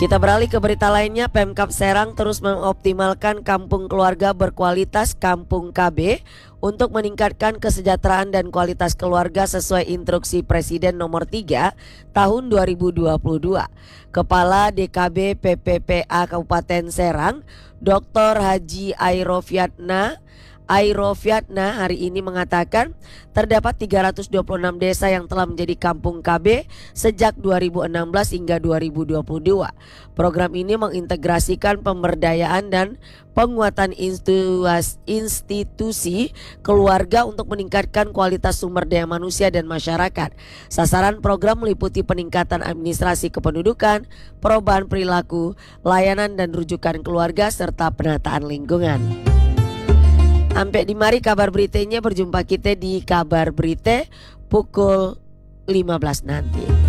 Kita beralih ke berita lainnya. Pemkab Serang terus mengoptimalkan kampung keluarga berkualitas Kampung KB untuk meningkatkan kesejahteraan dan kualitas keluarga sesuai instruksi Presiden nomor 3 tahun 2022. Kepala DKB PPPA Kabupaten Serang, Dr. Haji Airofiatna hari ini mengatakan terdapat 326 desa yang telah menjadi kampung KB sejak 2016 hingga 2022. Program ini mengintegrasikan pemberdayaan dan penguatan institusi keluarga untuk meningkatkan kualitas sumber daya manusia dan masyarakat. Sasaran program meliputi peningkatan administrasi kependudukan, perubahan perilaku, layanan dan rujukan keluarga serta penataan lingkungan. Sampai di mari kabar beritanya, berjumpa kita di kabar berita pukul 15 nanti.